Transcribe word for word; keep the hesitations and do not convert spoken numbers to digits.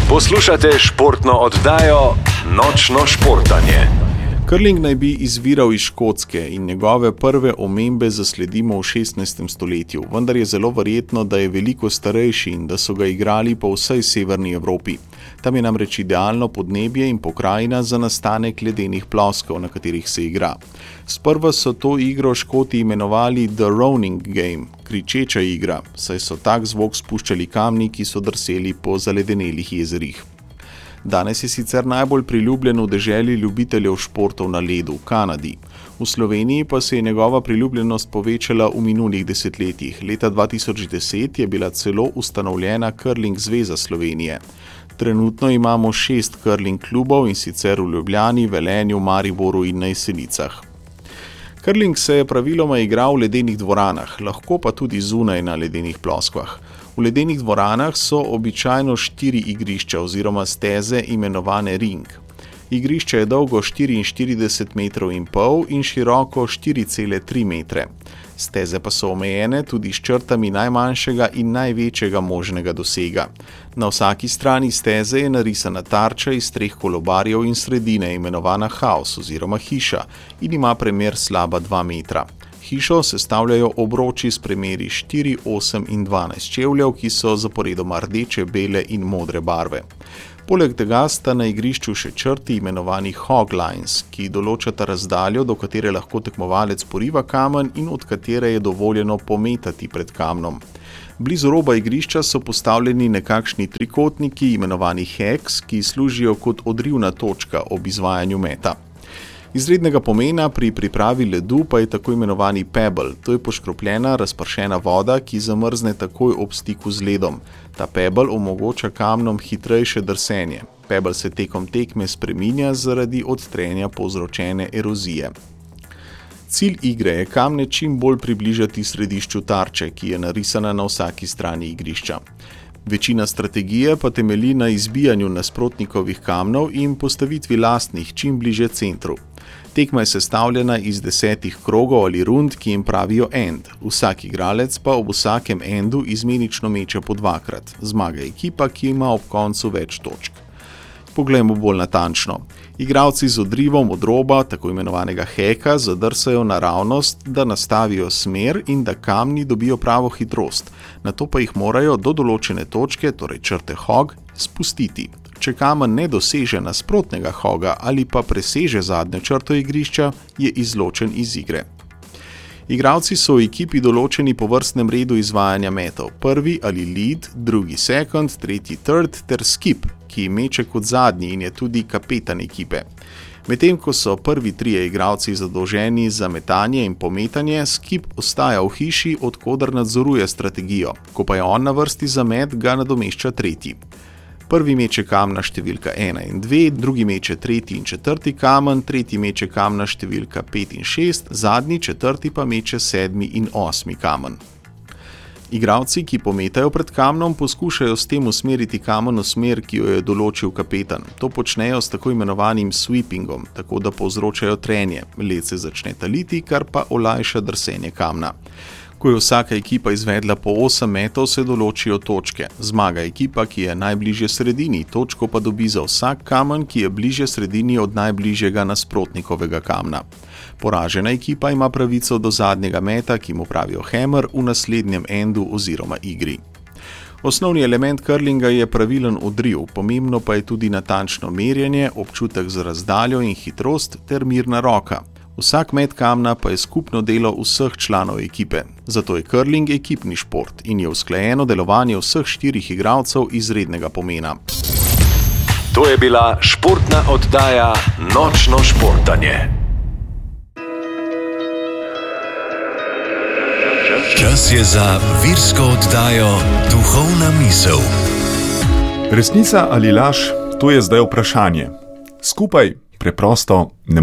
Poslušate športno oddajo Nočno športanje. Curling naj bi izviral iz Škotske in njegove prve omembe zasledimo v šestnajstem stoletju, vendar je zelo verjetno, da je veliko starejši in da so ga igrali po vsej severni Evropi. Tam je namreč idealno podnebje in pokrajina za nastanek ledenih ploskov, na katerih se igra. Sprva so to igro Škoti imenovali The Roaring Game, kričeča igra, saj so tak zvok spuščali kamni, ki so drseli po zaledenelih jezerih. Danes je sicer najbolj priljubljen v deželi ljubiteljev športov na ledu, v Kanadi. V Sloveniji pa se je njegova priljubljenost povečala v minulih desetletjih. Leta dva tisoč deset je bila celo ustanovljena Curling zveza Slovenije. Trenutno imamo šest curling klubov, in sicer v Ljubljani, Velenju, Mariboru in na Jesenicah. Curling se je praviloma igral v ledenih dvoranah, lahko pa tudi zunaj na ledenih ploskvah. V ledenih dvoranah so običajno štiri igrišča oziroma steze imenovane ring. Igrišče je dolgo štiriinštirideset metrov in pol in široko štiri cele tri metre. Steze pa so omejene tudi s črtami najmanjšega in največjega možnega dosega. Na vsaki strani steze je narisana tarča iz treh kolobarjev in sredine, imenovana house oziroma hiša, in ima premer slaba dva metra. Hišo sestavljajo obroči s premeri štiri, osem in dvanajst čevljev, ki so zaporedoma rdeče, bele in modre barve. Poleg tega sta na igrišču še črti imenovani hog lines, ki določata razdaljo, do katere lahko tekmovalec poriva kamen in od katere je dovoljeno pometati pred kamnom. Blizu roba igrišča so postavljeni nekakšni trikotniki imenovani hex, ki služijo kot odrivna točka ob izvajanju meta. Izrednega pomena pri pripravi ledu pa je tako imenovani pebble, to je poškropljena, razpršena voda, ki zamrzne takoj ob stiku z ledom. Ta pebble omogoča kamnom hitrejše drsenje. Pebble se tekom tekme spreminja zaradi odtrenja povzročene erozije. Cilj igre je kamne čim bolj približati središču tarče, ki je narisana na vsaki strani igrišča. Večina strategije pa temelji na izbijanju nasprotnikovih kamnov in postavitvi lastnih čim bliže centru. Tekma je sestavljena iz desetih krogov ali rund, ki jim pravijo end. Vsak igralec pa ob vsakem endu izmenično meče po dvakrat. Zmaga ekipa, ki ima ob koncu več točk. Poglejmo bolj natančno. Igralci z odrivom od roba, tako imenovanega heka, zadrsajo naravnost, da nastavijo smer in da kamni dobijo pravo hitrost. Nato pa jih morajo do določene točke, torej črte hog, spustiti. Če kamen ne doseže nasprotnega hoga ali pa preseže zadnjo črto igrišča, je izločen iz igre. Igralci so v ekipi določeni po vrstnem redu izvajanja metov. Prvi ali lead, drugi second, tretji third ter skip, ki meče kot zadnji in je tudi kapetan ekipe. Medtem ko so prvi trije igralci zadolženi za metanje in pometanje, skip ostaja v hiši, od koder nadzoruje strategijo. Ko pa je on na vrsti za met, ga nadomešča tretji. Prvi meče kamna številka ena in dve, drugi meče tretji in četrti kamen, tretji meče kamna številka pet in šest, zadnji četrti pa meče sedmi in osmi kamen. Igralci, ki pometajo pred kamnom, poskušajo s tem usmeriti kamen v smer, ki jo je določil kapetan. To počnejo s tako imenovanim sweepingom, tako da povzročajo trenje. Led se začne taliti, kar pa olajša drsenje kamna. Ko je vsaka ekipa izvedla po osem metov, se določijo točke. Zmaga ekipa, ki je najbližje sredini, točko pa dobi za vsak kamen, ki je bližje sredini od najbližjega nasprotnikovega kamna. Poražena ekipa ima pravico do zadnjega meta, ki mu pravijo hammer, v naslednjem endu oziroma igri. Osnovni element curlinga je pravilen odriv, pomembno pa je tudi natančno merjenje, občutek za razdaljo in hitrost ter mirna roka. Vsak met kamna pa je skupno delo vseh članov ekipe. Zato je curling ekipni šport in je usklajeno delovanje vseh štirih igralcev izrednega pomena. To je bila športna oddaja Nočno športanje. Čas je za virsko oddajo Duhovna misel. Resnica ali laž, to je zdaj vprašanje. Skupaj preprosto ne